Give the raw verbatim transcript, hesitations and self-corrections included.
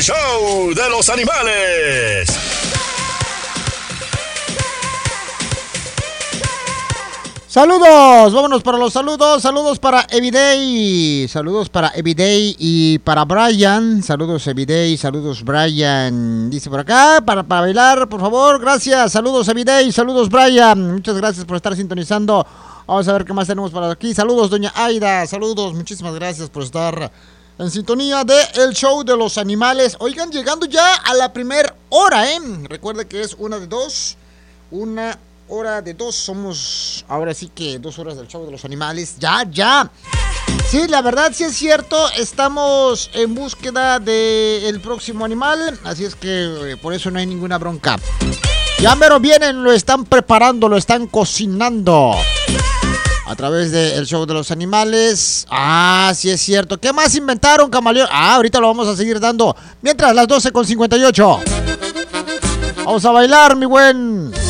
el show de los animales. Saludos, vámonos para los saludos, saludos para Everyday, saludos para Everyday y para Brian, saludos Everyday, saludos Brian, dice por acá, para, para bailar, por favor, gracias, saludos Everyday, saludos Brian, muchas gracias por estar sintonizando, vamos a ver qué más tenemos para aquí, saludos doña Aida, saludos, muchísimas gracias por estar en sintonía de el show de los animales. Oigan, llegando ya a la primera hora, ¿eh? Recuerde que es una de dos, una hora de dos, somos ahora sí que dos horas del show de los animales, ya, ya. Sí, la verdad sí es cierto, estamos en búsqueda del próximo animal, así es que eh, por eso no hay ninguna bronca. Ya mero vienen, lo están preparando, lo están cocinando a través del show de los animales. Ah, sí es cierto. ¿Qué más inventaron, camaleón? Ah, ahorita lo vamos a seguir dando. Mientras, las doce con cincuenta y ocho. Vamos a bailar, mi buen.